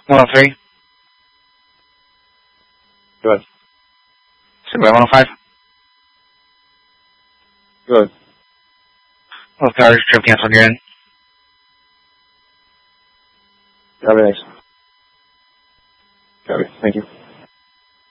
103. Good. Subway 105. Good. Both cars, trip cancel again. Copy, thanks.